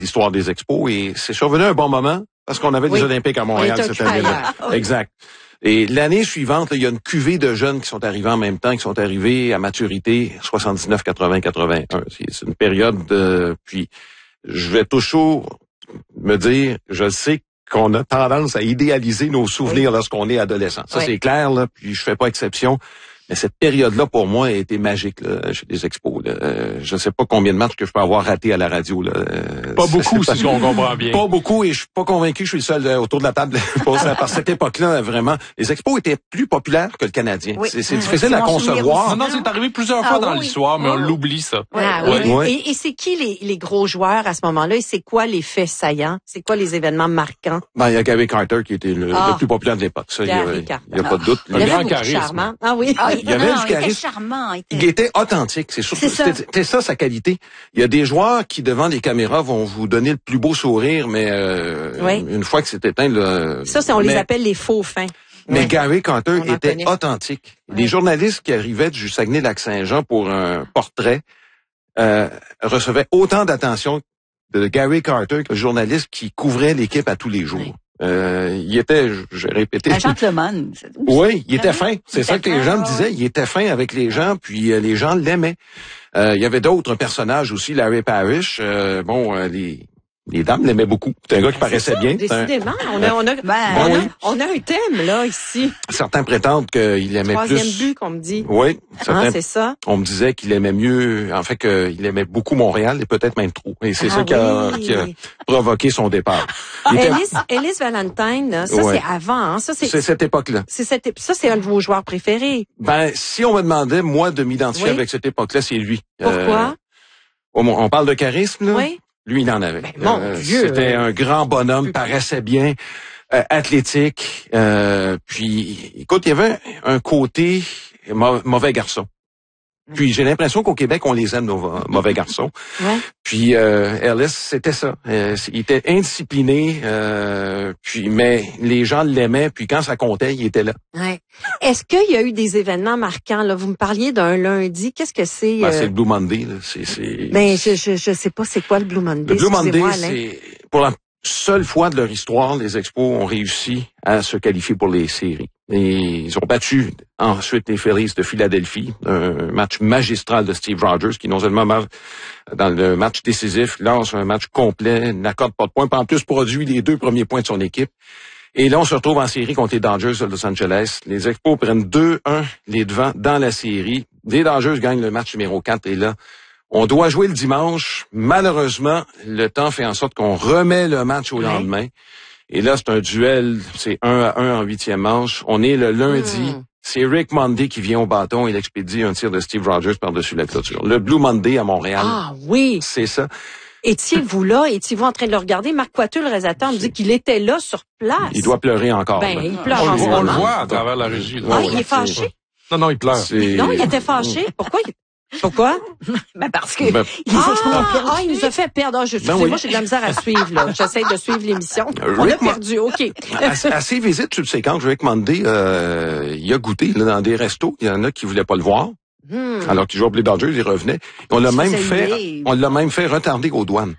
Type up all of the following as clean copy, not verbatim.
l'histoire des expos. Et c'est survenu un bon moment parce qu'on avait des Olympiques à Montréal cette année-là. Exact. Et l'année suivante, là, il y a une cuvée de jeunes qui sont arrivés en même temps, qui sont arrivés à maturité 79, 80, 81. C'est une période puis je vais toujours me dire, je sais qu'on a tendance à idéaliser nos souvenirs lorsqu'on est adolescent. Ça, c'est clair, là, puis je fais pas exception. Mais cette période-là, pour moi, a été magique là, chez les expos. Je ne sais pas combien de matchs que je peux avoir raté à la radio. Là. Pas beaucoup, si on comprend bien. Pas beaucoup, et je suis pas convaincu que je suis le seul autour de la table pour ça. Parce que cette époque-là, vraiment, les expos étaient plus populaires que le Canadien. Oui. C'est difficile à concevoir. Non, c'est arrivé plusieurs fois dans l'histoire, mais on l'oublie, ça. Et c'est qui les gros joueurs à ce moment-là? Et c'est quoi les faits saillants? C'est quoi les événements marquants? Il y a Gary Carter qui était le plus populaire de l'époque. Ça, il y a pas de doute. Le grand charisme. Ah oui. Il y avait du charisme. Charmant. Il était authentique, c'est surtout c'était ça sa qualité. Il y a des joueurs qui devant les caméras vont vous donner le plus beau sourire, mais une fois que c'est éteint, on les appelle les faux fins. Mais Gary Carter était authentique. Les journalistes qui arrivaient du Saguenay-Lac-Saint-Jean pour un portrait recevaient autant d'attention de Gary Carter que le journaliste qui couvrait l'équipe à tous les jours. Oui. Il était, j'ai répété. Un gentleman. Oui, il était fin. C'est ça que les gens me disaient. Il était fin avec les gens, puis les gens l'aimaient. Il y avait d'autres personnages aussi, Larry Parrish. Les dames l'aimaient beaucoup. C'est un gars qui paraissait bien. Décidément, on a un thème là ici. Certains prétendent qu'il aimait plus. Troisième but qu'on me dit. Oui, c'est ça. On me disait qu'il aimait mieux, en fait, qu'il aimait beaucoup Montréal et peut-être même trop. Et c'est ça qui a provoqué son départ. Ellis Valentine, là, ça c'est avant. Hein? Ça c'est cette époque-là. Ça c'est un de vos joueurs préférés. Si on me demandait moi de m'identifier avec cette époque-là, c'est lui. Pourquoi? On parle de charisme, là. Oui. Lui, il en avait. Mon Dieu! C'était un grand bonhomme, paraissait bien, athlétique. Puis, écoute, il y avait un côté mauvais garçon. Puis, j'ai l'impression qu'au Québec, on les aime, nos mauvais garçons. Ouais. Puis, Ellis, c'était ça. Il était indiscipliné, mais les gens l'aimaient. Puis, quand ça comptait, il était là. Ouais. Est-ce qu'il y a eu des événements marquants, là? Vous me parliez d'un lundi. Qu'est-ce que c'est? C'est le Blue Monday, là. Je sais pas c'est quoi le Blue Monday. Le Blue Monday, c'est pour la seule fois de leur histoire, les Expos ont réussi à se qualifier pour les séries. Et ils ont battu ensuite les Phillies de Philadelphie, un match magistral de Steve Rogers qui non seulement dans le match décisif lance un match complet, n'accorde pas de points, puis en plus produit les 2 premiers points de son équipe. Et là, on se retrouve en série contre les Dodgers de Los Angeles. Les Expos prennent 2-1 les devants dans la série. Les Dodgers gagnent le match numéro 4 et là, on doit jouer le dimanche. Malheureusement, le temps fait en sorte qu'on remet le match au lendemain. Et là, c'est un duel, c'est 1-1 en 8e manche. On est le lundi. C'est Rick Monday qui vient au bâton et il expédie un tir de Steve Rogers par-dessus la clôture. Le Blue Monday à Montréal. Ah oui! C'est ça. Étiez-vous là? Étiez-vous en train de le regarder? Marc Coiteux, le réalisateur, me dit qu'il était là sur place. Il doit pleurer encore. Il pleure en ce moment. On le voit à travers la régie. Il est fâché? Non, il pleure. Non, il était fâché. Pourquoi? Parce que il nous a fait perdre. Moi, j'ai de la misère à suivre, là. J'essaie de suivre l'émission. On a perdu, OK. À ses visites subséquentes, Rick Monday, il a goûté là, dans des restos. Il y en a qui voulaient pas le voir. Alors qu'il jouait pour les Dodgers, il revenait. On l'a même fait retarder aux douanes.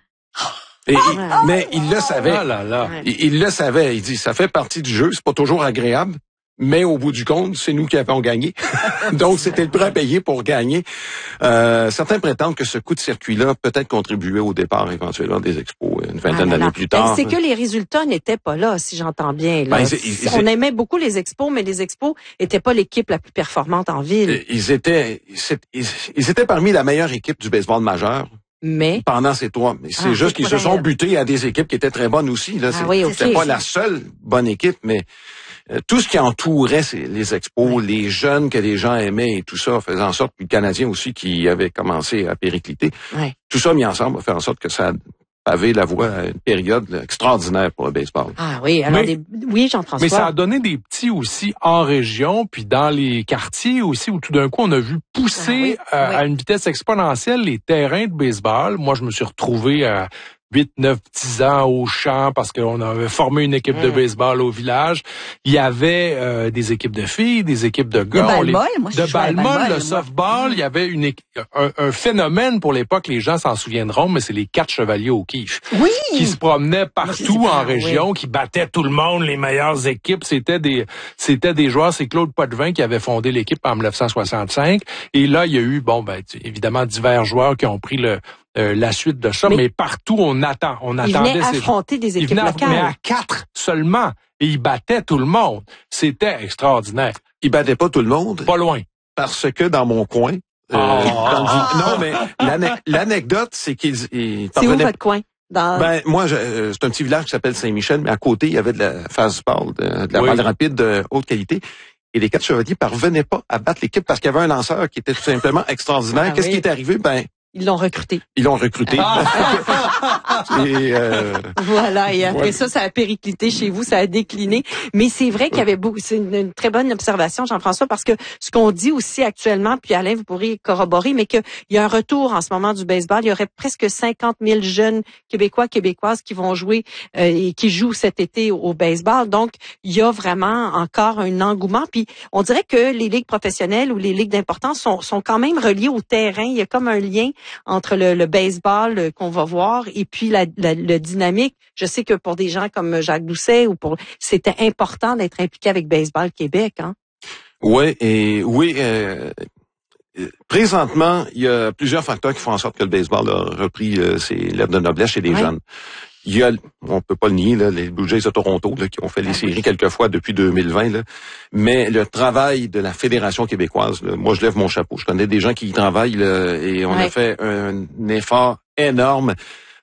Mais il le savait. Il le savait. Il dit, ça fait partie du jeu. C'est pas toujours agréable. Mais au bout du compte, c'est nous qui avons gagné. Donc, c'était le prêt à payer pour gagner. Certains prétendent que ce coup de circuit-là peut-être contribuait au départ éventuellement des Expos une vingtaine d'années plus tard. C'est que les résultats n'étaient pas là, si j'entends bien. Là. On aimait beaucoup les Expos, mais les Expos n'étaient pas l'équipe la plus performante en ville. Ils étaient parmi la meilleure équipe du baseball majeur. Mais pendant ces 3, c'est juste qu'ils se sont butés à des équipes qui étaient très bonnes aussi. Là, c'était pas la seule bonne équipe, mais tout ce qui entourait les Expos, les jeunes que les gens aimaient et tout ça, faisait en sorte, puis le Canadien aussi qui avait commencé à péricliter, tout ça mis ensemble a fait en sorte que ça a pavé la voie à une période extraordinaire pour le baseball. Ah oui, alors oui, Jean-François. Mais ça a donné des petits aussi en région, puis dans les quartiers aussi, où tout d'un coup, on a vu pousser à une vitesse exponentielle les terrains de baseball. Moi, je me suis retrouvé 8, 9, 10 ans au champ parce qu'on avait formé une équipe de baseball au village. Il y avait des équipes de filles, des équipes de gars. De balle-molle, le softball. Il y avait un phénomène pour l'époque, les gens s'en souviendront, mais c'est les 4 chevaliers au O'Keefe. Oui! Qui se promenaient partout en région, qui battaient tout le monde, les meilleures équipes. C'était des joueurs. C'est Claude Potvin qui avait fondé l'équipe en 1965. Et là, il y a eu, évidemment, divers joueurs qui ont pris la suite de ça, mais partout on attendait. Ils venaient affronter des équipes locales. Mais à 4 seulement. Et ils battaient tout le monde. C'était extraordinaire. Ils battaient pas tout le monde. Pas loin. Parce que dans mon coin, non, mais l'anecdote, c'est qu'ils C'est où votre coin? Moi, c'est un petit village qui s'appelle Saint-Michel, mais à côté, il y avait de la fastball, de la balle rapide de haute qualité. Et les 4 chevaliers parvenaient pas à battre l'équipe parce qu'il y avait un lanceur qui était tout simplement extraordinaire. Qu'est-ce qui est arrivé? Ils l'ont recruté. Et voilà. Et après ça a périclité chez vous, ça a décliné. Mais c'est vrai qu'il y avait c'est une très bonne observation, Jean-François, parce que ce qu'on dit aussi actuellement, puis Alain, vous pourriez corroborer, mais qu'il y a un retour en ce moment du baseball. Il y aurait presque 50 000 jeunes Québécois, Québécoises qui vont jouer et qui jouent cet été au baseball. Donc, il y a vraiment encore un engouement. Puis, on dirait que les ligues professionnelles ou les ligues d'importance sont quand même reliées au terrain. Il y a comme un lien entre le baseball qu'on va voir et puis le dynamique. Je sais que pour des gens comme Jacques Doucet c'était important d'être impliqué avec Baseball Québec, hein. Présentement, il y a plusieurs facteurs qui font en sorte que le baseball a repris ses lettres de noblesse chez les jeunes. Il y a, on peut pas le nier, les Blue Jays de Toronto qui ont fait les séries quelques fois depuis 2020. Mais le travail de la Fédération québécoise, moi je lève mon chapeau. Je connais des gens qui y travaillent et on a fait un effort énorme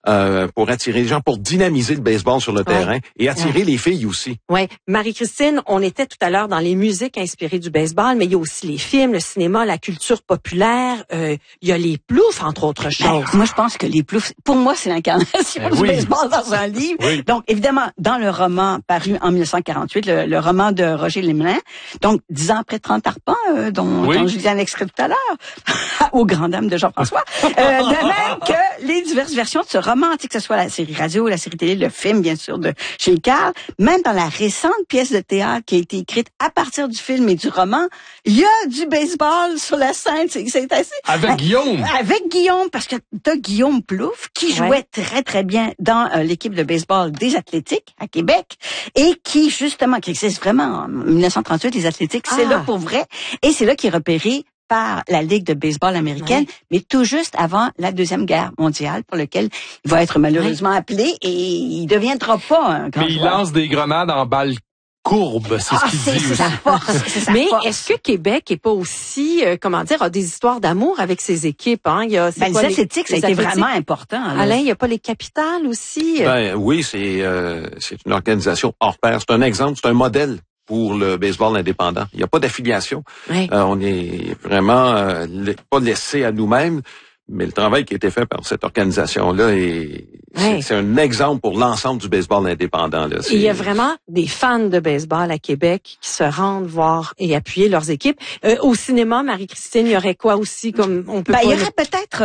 pour attirer les gens, pour dynamiser le baseball sur le terrain et attirer les filles aussi. Oui. Marie-Christine, on était tout à l'heure dans les musiques inspirées du baseball, mais il y a aussi les films, le cinéma, la culture populaire. Il y a les ploufs, entre autres choses. Moi, je pense que les ploufs, pour moi, c'est l'incarnation du baseball dans un livre. Oui. Donc, évidemment, dans le roman paru en 1948, le roman de Roger Lemelin, donc 10 ans après 30 arpents, dont je disais un extrait tout à l'heure, aux grandes dames de Jean-François, de même que les diverses versions de ce roman, que ce soit la série radio, la série télé, le film, bien sûr, de chez Carl, même dans la récente pièce de théâtre qui a été écrite à partir du film et du roman, il y a du baseball sur la scène. C'est assez... Avec Guillaume. Avec Guillaume, parce que t'as Guillaume Plouffe, qui jouait très, très bien dans l'équipe de baseball des Athlétiques à Québec, et qui, justement, qui existe vraiment en 1938, les Athlétiques, c'est là pour vrai, et c'est là qu'il est repéré par la Ligue de baseball américaine, mais tout juste avant la Deuxième Guerre mondiale, pour lequel il va être malheureusement appelé et il deviendra pas un grand joueur. Mais il lance des grenades en balles courbes, c'est ce qu'il dit. C'est sa force. Mais est-ce que Québec est pas aussi, a des histoires d'amour avec ses équipes, hein? Les Athlétiques, ça a été vraiment important. Là. Alain, il y a pas les capitales aussi? Oui, c'est une organisation hors pair. C'est un exemple, c'est un modèle pour le baseball indépendant. Il n'y a pas d'affiliation. On est vraiment pas laissé à nous-mêmes, mais le travail qui a été fait par cette organisation-là c'est un exemple pour l'ensemble du baseball indépendant. Là. Il y a vraiment des fans de baseball à Québec qui se rendent voir et appuyer leurs équipes. Au cinéma, Marie-Christine, il y aurait quoi aussi comme on peut il y aurait peut-être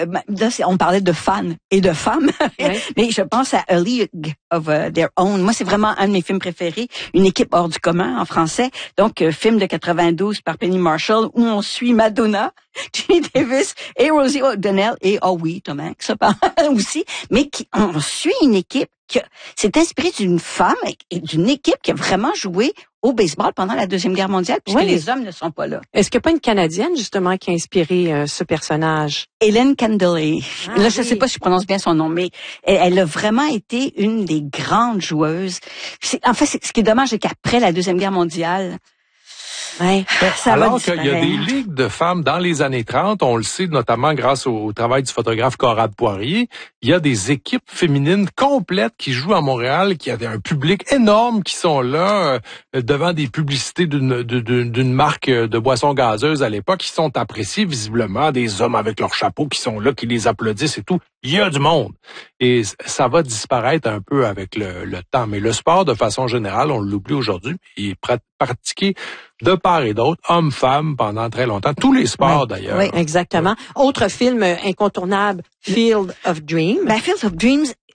on parlait de fans et de femmes, mais je pense à A League of Their Own. Moi, c'est vraiment un de mes films préférés, Une équipe hors du commun en français. Donc film de 92 par Penny Marshall où on suit Madonna, Jenny Davis et Rosie O'Donnell et Tom Hanks aussi, mais on suit une équipe qui s'est inspirée d'une femme et d'une équipe qui a vraiment joué au baseball pendant la Deuxième Guerre mondiale, puisque les hommes ne sont pas là. Est-ce qu'il n'y a pas une Canadienne, justement, qui a inspiré ce personnage? Hélène Candley. Là, je ne sais pas si je prononce bien son nom, mais elle a vraiment été une des grandes joueuses. En fait, ce qui est dommage, c'est qu'après la Deuxième Guerre mondiale, alors qu'il y a des ligues de femmes dans les années 30, on le sait notamment grâce au travail du photographe Conrad Poirier, il y a des équipes féminines complètes qui jouent à Montréal, qui avaient un public énorme, qui sont là devant des publicités d'une marque de boissons gazeuses à l'époque, qui sont appréciées visiblement, des hommes avec leurs chapeaux qui sont là, qui les applaudissent et tout. Il y a du monde. Et ça va disparaître un peu avec le temps. Mais le sport, de façon générale, on l'oublie aujourd'hui, il est pratiqué de part et d'autre, hommes, femmes, pendant très longtemps. Tous les sports, d'ailleurs. Oui, exactement. Autre film incontournable, Field of Dreams. Field of Dreams,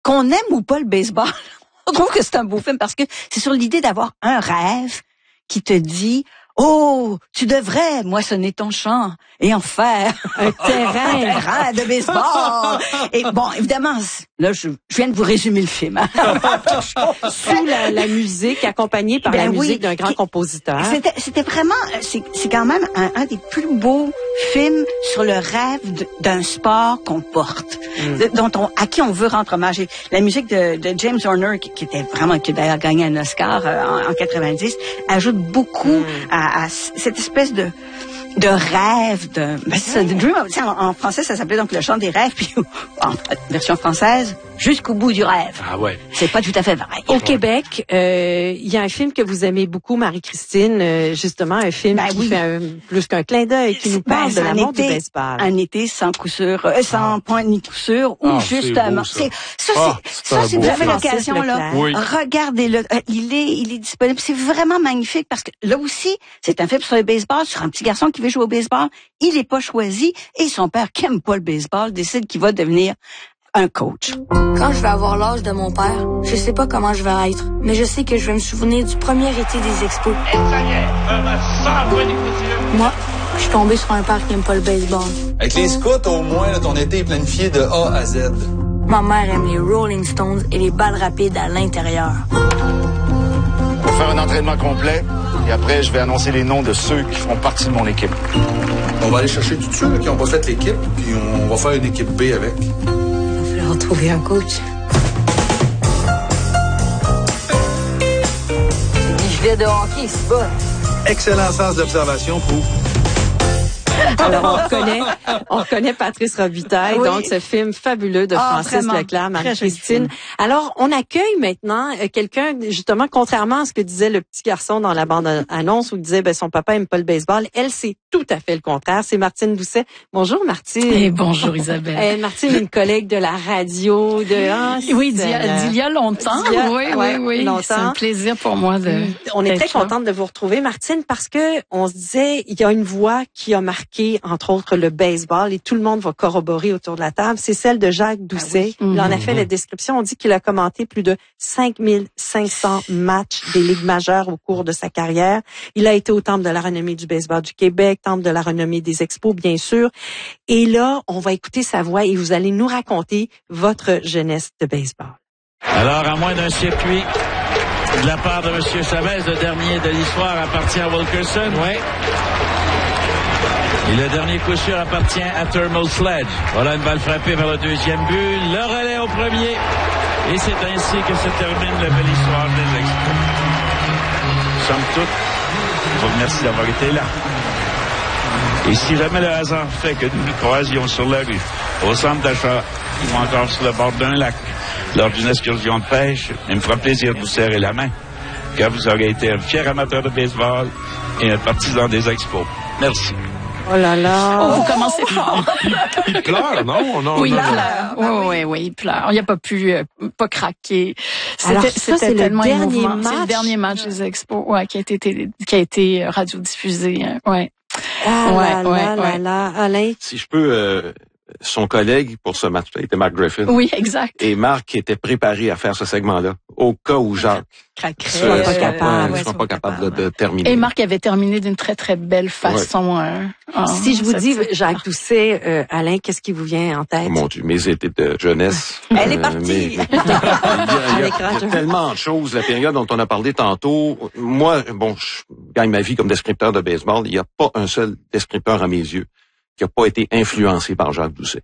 qu'on aime ou pas le baseball, on trouve que c'est un beau film parce que c'est sur l'idée d'avoir un rêve qui te dit « Oh, tu devrais moissonner ton champ et en faire un terrain de baseball. » Et bon, évidemment, là, je viens de vous résumer le film. Hein. Sous la musique, accompagnée par la musique d'un grand compositeur. C'était vraiment, c'est quand même un des plus beaux films sur le rêve d'un sport qu'on porte, à qui on veut rendre hommage. Et la musique de James Horner, qui était vraiment, qui a d'ailleurs gagné un Oscar en 90, ajoute beaucoup à cette espèce de rêve, de dream. En français, ça s'appelait donc le chant des rêves, puis en version française, jusqu'au bout du rêve. Ah ouais. C'est pas tout à fait vrai. Au Québec, il y a un film que vous aimez beaucoup, Marie-Christine, justement, un film qui fait plus qu'un clin d'œil, qui nous parle de l'amour du baseball. Un été sans coup sûr, sans point ni coup sûr, ou justement, si vous avez l'occasion, là, regardez-le. Il est disponible. C'est vraiment magnifique parce que là aussi, c'est un film sur le baseball, sur un petit garçon qui veut jouer au baseball. Il est pas choisi et son père, qui aime pas le baseball, décide qu'il va devenir un coach. Quand je vais avoir l'âge de mon père, je sais pas comment je vais être, mais je sais que je vais me souvenir du premier été des expos. Et ça y est, Moi, je suis tombée sur un père qui aime pas le baseball. Avec les scouts, au moins, là, ton été est planifié de A à Z. Ma mère aime les Rolling Stones et les balles rapides à l'intérieur. On va faire un entraînement complet et après, je vais annoncer les noms de ceux qui feront partie de mon équipe. On va aller chercher tous ceux qui n'ont pas fait l'équipe, puis on va faire une équipe B avec. Il va falloir trouver un coach. C'est des gilets de hockey, c'est bon. Excellent sens d'observation pour... Alors, on reconnaît Patrice Robitaille, donc ce film fabuleux de Francis Leclerc, Marie-Christine. Alors, on accueille maintenant quelqu'un, justement, contrairement à ce que disait le petit garçon dans la bande-annonce où il disait, son papa aime pas le baseball. Elle, c'est tout à fait le contraire. C'est Martine Doucet. Bonjour, Martine. Et bonjour, Isabelle. Martine, une collègue de la radio, oui, d'il y a longtemps. Oui. Longtemps. C'est un plaisir pour moi On est très contente de vous retrouver, Martine, parce que on se disait, il y a une voix qui a marqué, entre autres, le baseball, et tout le monde va corroborer autour de la table. C'est celle de Jacques Doucet. Il en a fait la description. On dit qu'il a commenté plus de 5500 matchs des ligues majeures au cours de sa carrière. Il a été au Temple de la renommée du baseball du Québec, Temple de la renommée des expos, bien sûr. Et là, on va écouter sa voix et vous allez nous raconter votre jeunesse de baseball. Alors, à moins d'un circuit de la part de M. Chavez, le dernier de l'histoire appartient à Wilkerson. Oui. Et le dernier coup sûr appartient à Thermal Sledge. Voilà une balle frappée vers le deuxième but. Le relais au premier. Et c'est ainsi que se termine la belle histoire des Expos. Somme toute, je vous remercie d'avoir été là. Et si jamais le hasard fait que nous nous croisions sur la rue, au centre d'achat, ou encore sur le bord d'un lac, lors d'une excursion de pêche, il me fera plaisir de vous serrer la main, car vous aurez été un fier amateur de baseball et un partisan des Expos. Merci. Oh là là! Vous commencez fort. Il pleure, non? Oui, il pleure. Oui, il pleure. Il n'a pas pu pas craquer. C'était tellement émouvant. C'est le dernier match des Expos, qui a été radiodiffusé. Ouais. Là, Alain. Si je peux, son collègue pour ce match-là était Mark Griffin. Oui, exact. Et Marc était préparé à faire ce segment-là, au cas où Jacques soit pas capable de terminer. Et Marc avait terminé d'une très, très belle façon. Si je vous dis Jacques Doucet, Alain, qu'est-ce qui vous vient en tête? Oh mon Dieu, mes étés de jeunesse. Elle est partie! Il y a tellement de choses. La période dont on a parlé tantôt, moi, je gagne ma vie comme descripteur de baseball. Il n'y a pas un seul descripteur à mes yeux qui n'a pas été influencé par Jacques Doucet.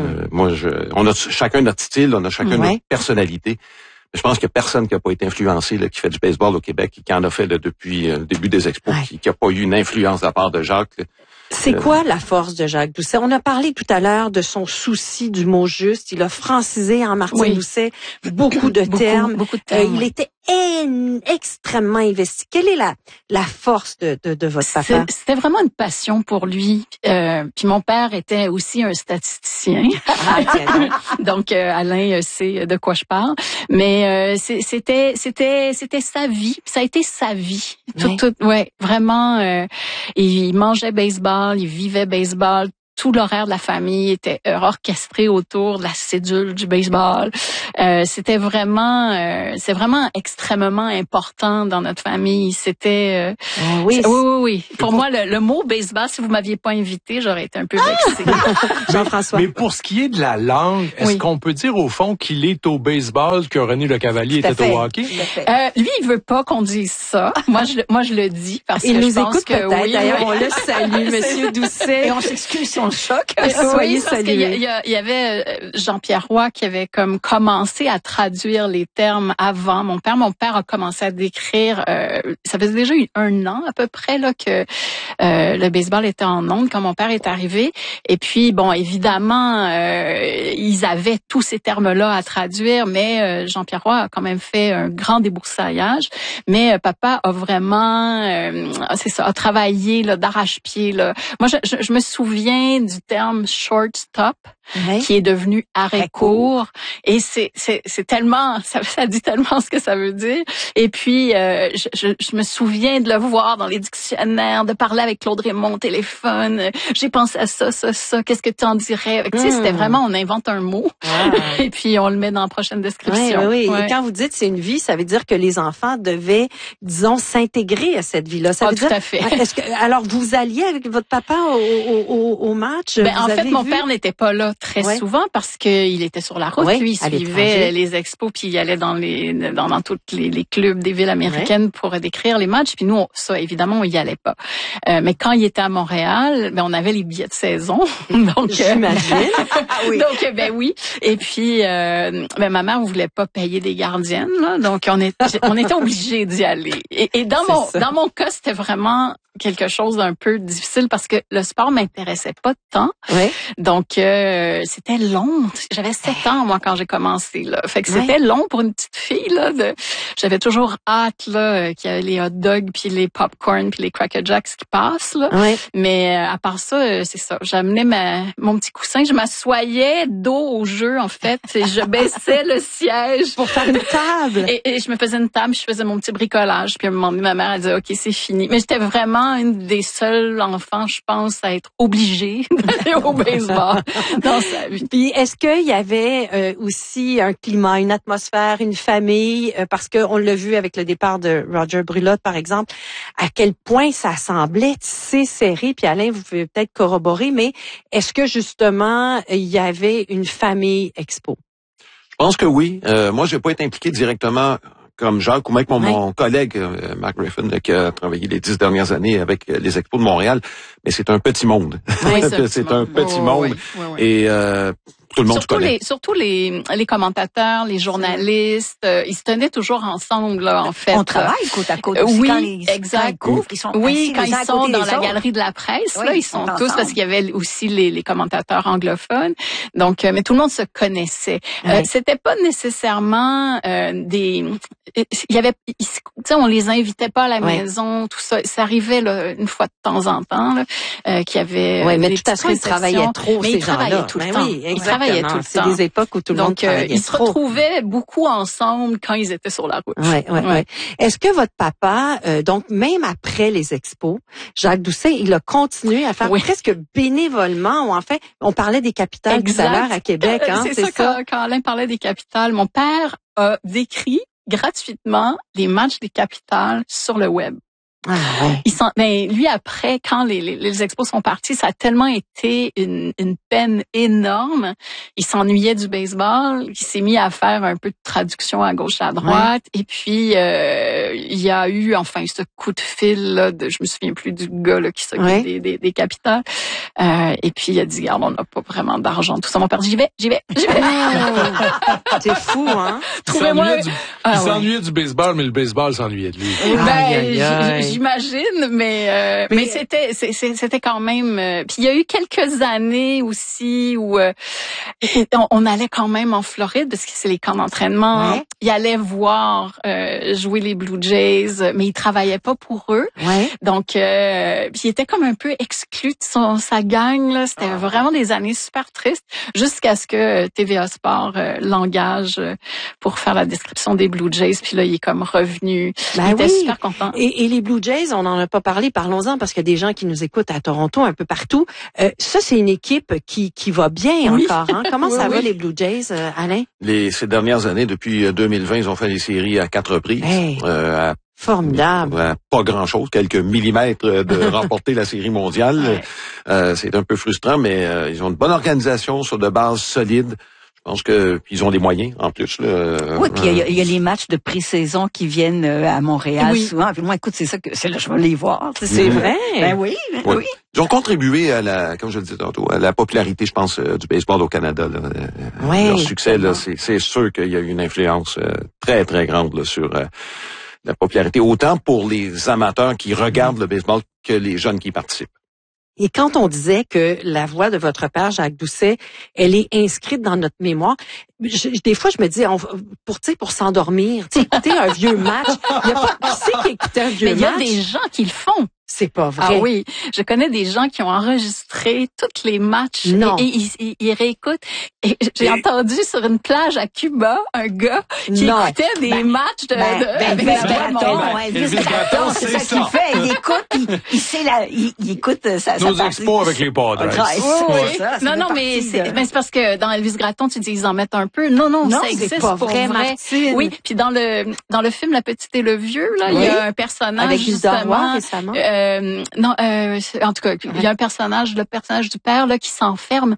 On a chacun notre style, on a chacun notre personnalité. Je pense qu'il n'y a personne qui n'a pas été influencé, là, qui fait du baseball au Québec, qui en a fait depuis le début des Expos, qui n'a pas eu une influence de la part de Jacques. C'est quoi la force de Jacques Doucet? On a parlé tout à l'heure de son souci du mot juste. Il a francisé en Martine Doucet beaucoup de termes. Beaucoup de termes. Il était extrêmement investi. Quelle est la force de votre papa? C'était vraiment une passion pour lui. Puis mon père était aussi un statisticien. Donc Alain sait de quoi je parle. Mais c'était sa vie. Ça a été sa vie. Vraiment. Il mangeait baseball, il vivait baseball. tout l'horaire de la famille était orchestré autour de la cédule du baseball. C'est vraiment extrêmement important dans notre famille. C'était oui. Pour moi, le mot baseball, si vous m'aviez pas invité, j'aurais été un peu vexée. Jean-François. Mais pour ce qui est de la langue, est-ce qu'on peut dire au fond qu'il est au baseball que René Lecavalier était au hockey? Lui, il veut pas qu'on dise ça. Moi, je le dis parce que je pense que oui. D'ailleurs, on le salue, Monsieur Doucet. Et on s'excuse si on le choque. Soyez parce qu'il y avait Jean-Pierre Roy qui avait comme commencé à traduire les termes avant mon père. Mon père a commencé à décrire, ça faisait déjà 1 an à peu près là que le baseball était en ondes quand mon père est arrivé. Et puis, bon, évidemment, ils avaient tous ces termes-là à traduire, mais Jean-Pierre Roy a quand même fait un grand déboursaillage. Mais papa a vraiment, a travaillé là, d'arrache-pied. Là. Moi, je me souviens du terme shortstop, qui est devenu arrêt court. Et c'est tellement, ça dit tellement ce que ça veut dire. Et puis, je me souviens de le voir dans les dictionnaires, de parler avec Claude Raymond au téléphone. J'ai pensé à ça. Qu'est-ce que tu en dirais? Tu sais, c'était vraiment, on invente un mot. Et puis, on le met dans la prochaine description. Oui. Et quand vous dites c'est une vie, ça veut dire que les enfants devaient, disons, s'intégrer à cette vie-là. Ça veut dire, tout à fait. Alors, vous alliez avec votre papa au match? En fait, mon père n'était pas là très souvent parce qu'il était sur la route. Lui, il suivait les expos puis il allait dans tous les clubs des villes américaines pour décrire les matchs. Puis nous, ça, évidemment, on y allait pas. Mais quand il était à Montréal, on avait les billets de saison. Donc, j'imagine. Donc, oui. Et puis, ma mère voulait pas payer des gardiennes, là. Donc, on était obligés d'y aller. Et dans mon cas, c'était vraiment quelque chose d'un peu difficile parce que le sport m'intéressait pas tant. Donc c'était long. J'avais 7 ans moi quand j'ai commencé là. Fait que c'était long pour une petite fille là. J'avais toujours hâte là qu'il y ait les hot dogs puis les popcorn puis les Cracker Jacks qui passent là. Mais à part ça, c'est ça. J'amenais mon petit coussin, je m'assoyais dos au jeu en fait et je baissais le siège pour faire une table. Et je me faisais une table, je faisais mon petit bricolage puis à un moment donné ma mère elle disait OK, c'est fini. Mais j'étais vraiment une des seuls enfants, je pense, à être obligée d'aller au baseball dans sa vie. Puis, est-ce qu'il y avait aussi un climat, une atmosphère, une famille, parce qu'on l'a vu avec le départ de Roger Brulotte, par exemple, à quel point ça semblait si serré, puis Alain, vous pouvez peut-être corroborer, mais est-ce que, justement, il y avait une famille expo? Je pense que oui. Moi, je n'ai pas été impliqué directement comme Jacques ou même mon collègue Mark Griffin qui a travaillé les 10 dernières années avec les Expos de Montréal, mais c'est un petit monde. C'est un petit monde. Et tout le monde surtout les commentateurs, les journalistes, ils se tenaient toujours ensemble là en fait. On travaille côte à côte. Oui, exact. Quand ils sont quand ils sont dans la galerie de la presse, là, ils sont tous parce qu'il y avait aussi les commentateurs anglophones. Donc, mais tout le monde se connaissait. C'était pas nécessairement il y avait, tu sais, on les invitait pas à la maison, tout ça. Ça arrivait là, une fois de temps en temps là, qu'il y avait. Mais de toute façon, ils travaillaient trop ces gens-là. Ils travaillaient tout le temps. Ils travaillaient tout le temps. C'est des époques où tout le monde travaillait trop. Ils se retrouvaient beaucoup ensemble quand ils étaient sur la route. Est-ce que votre papa, donc même après les expos, Jacques Doucet, il a continué à faire presque bénévolement, ou en fait, on parlait des capitales tout à l'heure à Québec, hein, c'est ça. Quand Alain parlait des capitales, mon père a décrit gratuitement les matchs des capitales sur le web. Lui après, quand les expos sont partis, ça a tellement été une peine énorme. Il s'ennuyait du baseball, il s'est mis à faire un peu de traduction à gauche à droite, et puis il y a eu enfin ce coup de fil là, je me souviens plus du gars là qui s'occupe des capitales. Et puis il a dit regarde, on n'a pas vraiment d'argent, tout ça. Mon père dit j'y vais. C'est fou, hein. Trouvez-moi. Il s'ennuyait du baseball, mais le baseball s'ennuyait de lui. J'imagine, mais c'était quand même. Puis il y a eu quelques années aussi où on allait quand même en Floride parce que c'est les camps d'entraînement. Il allait voir jouer les Blue Jays, mais il travaillait pas pour eux. Donc puis il était comme un peu exclu de sa gang là. C'était vraiment des années super tristes jusqu'à ce que TVA Sport l'engage pour faire la description des Blue Jays. Puis là il est comme revenu. Il était super content. Et les Blue Blue Jays, on n'en a pas parlé, parlons-en parce qu'il y a des gens qui nous écoutent à Toronto, un peu partout. Ça, c'est une équipe qui va bien encore. Hein? Comment ça va, les Blue Jays, Alain? Ces dernières années, depuis 2020, ils ont fait les séries à 4 reprises. Hey. Formidable. Pas grand-chose, quelques millimètres de remporter la série mondiale. Ouais. C'est un peu frustrant, mais ils ont une bonne organisation sur de bases solides. Je pense que ils ont des moyens en plus. Oui, puis il y a les matchs de pré-saison qui viennent à Montréal souvent. Puis moi, écoute, c'est là je vais les voir. C'est vrai. Ben oui. Ils ont contribué à comme je le disais tantôt, à la popularité, je pense, du baseball au Canada. Leur succès, là, c'est sûr qu'il y a eu une influence très, très grande là, sur la popularité, autant pour les amateurs qui regardent le baseball que les jeunes qui y participent. Et quand on disait que la voix de votre père, Jacques Doucet, elle est inscrite dans notre mémoire, des fois, je me dis, pour s'endormir, écouter un vieux match, il y a pas qui c'est qui écoutait un vieux match. Mais il y a des gens qui le font. C'est pas vrai. Ah oui, je connais des gens qui ont enregistré tous les matchs et ils réécoutent. Et j'ai entendu sur une plage à Cuba un gars qui écoutait des matchs de Elvis Gratton, c'est ça qu'il fait. Il écoute, il écoute sa Nos expos avec les Padres. Non, mais c'est parce que dans Elvis Gratton, tu dis ils en mettent un peu. Non, ça existe pour vrai. Martine. Oui, puis dans le film La Petite et le Vieux, là, il y a un personnage avec justement récemment. En tout cas, il y a un personnage, le personnage du père là qui s'enferme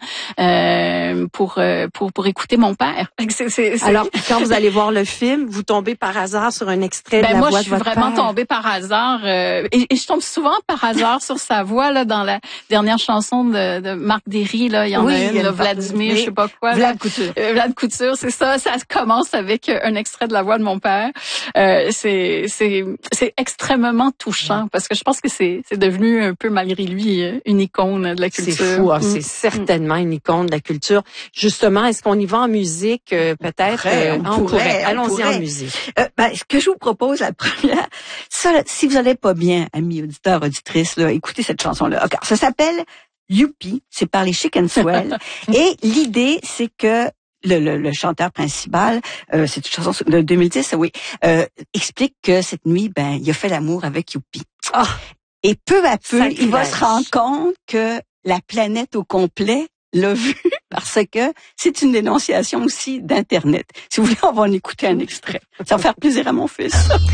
pour écouter mon père. Alors, quand vous allez voir le film, vous tombez par hasard sur un extrait de la voix de votre père. Moi, je suis vraiment tombée par hasard et je tombe souvent par hasard sur sa voix là dans la dernière chanson de Marc Derry là, il y en a une, Vladimir, je sais pas quoi. Vlad Couture. Vlad Couture, c'est ça. Ça commence avec un extrait de la voix de mon père. C'est extrêmement touchant parce que je pense que c'est devenu un peu malgré lui une icône de la culture. C'est fou, c'est certainement une icône de la culture. Justement, est-ce qu'on y va en musique peut-être? On pourrait. Allons-y en musique. Ce que je vous propose, la première, ça, si vous n'allez pas bien, amis auditeurs, auditrices, là, écoutez cette chanson-là. Okay, ça s'appelle Youpi, c'est par les Chic and Swell. Et l'idée, c'est que le chanteur principal, c'est une chanson de 2010, explique que cette nuit, il a fait l'amour avec Youpi. Et peu à peu, il va se rendre compte que la planète au complet l'a vu parce que c'est une dénonciation aussi d'Internet. Si vous voulez, on va en écouter un extrait. Ça va faire plaisir à mon fils.